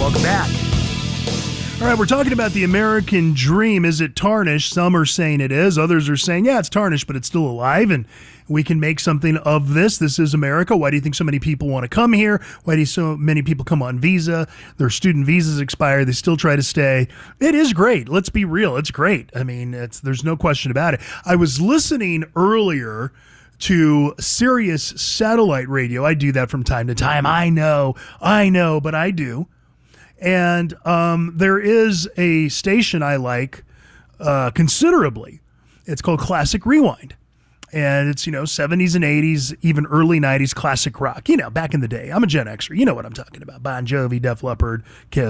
Welcome back. All right, we're talking about the American dream. Is it tarnished? Some are saying it is. Others are saying, yeah, it's tarnished, but it's still alive, and we can make something of this. This is America. Why do you think so many people want to come here? Why do so many people come on visa? Their student visas expire. They still try to stay. It is great. Let's be real. It's great. I mean, there's no question about it. I was listening earlier to Sirius satellite radio. I do that from time to time. I know, but I do. And there is a station I like considerably. It's called Classic Rewind. And it's, 70s and 80s, even early 90s classic rock. Back in the day. I'm a Gen Xer. You know what I'm talking about. Bon Jovi, Def Leppard, Kiss.